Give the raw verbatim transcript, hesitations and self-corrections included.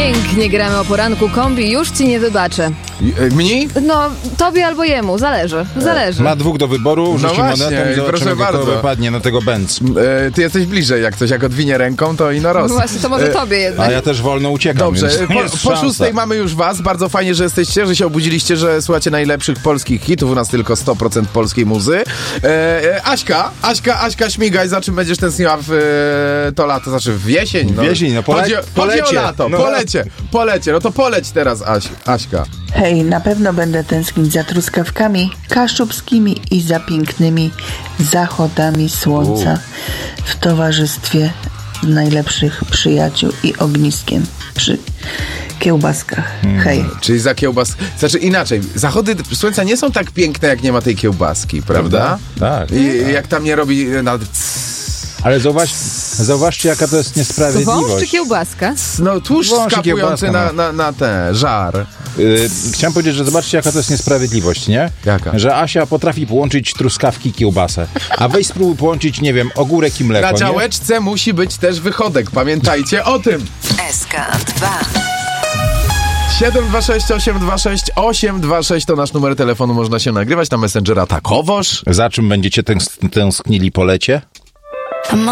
Pięknie gramy o poranku, kombi, już ci nie wybaczę. Mniej? No, tobie albo jemu, zależy, zależy. Ma dwóch do wyboru, rzuci No właśnie, monetą i proszę zobaczymy, bardzo. kto wypadnie na tego Benz. E, ty jesteś bliżej, jak coś, jak odwinie ręką, to ino roz. No właśnie, to może E, tobie jednak. A ja też wolno uciekam. Dobrze, więc po, jest po szansa. szóstej mamy już was. Bardzo fajnie, że jesteście, że się obudziliście, że słuchacie najlepszych polskich hitów. U nas tylko sto procent polskiej muzy. E, e, Aśka, Aśka, Aśka, śmigaj, za czym będziesz tęskniła w e, to lato, znaczy w jesień. No. W jesień, no pole- chodzi, o- polecie. chodzi o lato, No. polecie, polecie. No to poleć teraz, Aś, Aśka. Hej, na pewno będę tęsknić za truskawkami kaszubskimi i za pięknymi zachodami słońca w towarzystwie najlepszych przyjaciół i ogniskiem przy kiełbaskach. Hej. Czyli za kiełbas... Znaczy inaczej, zachody słońca nie są tak piękne, jak nie ma tej kiełbaski, prawda? Tak. I jak tam nie robi nawet... Ale zauważ, zauważcie, jaka to jest Wąż czy niesprawiedliwość. kiełbaska? No tłuszcz Wąż i skapujący kiełbaska, na, no. na, na ten żar. Yy, chciałem powiedzieć, że zobaczcie, jaka to jest niesprawiedliwość, nie? Jaka? Że Asia potrafi połączyć truskawki i kiełbasę. A weź spróbuj połączyć, nie wiem, ogórek i mleko, Na nie? działeczce musi być też wychodek, pamiętajcie o tym. S K dwa. siedem dwa sześć osiem dwa sześć osiem dwa sześć to nasz numer telefonu, można się nagrywać na Messengera takowoż. Za czym będziecie tęs- tęsknili po lecie?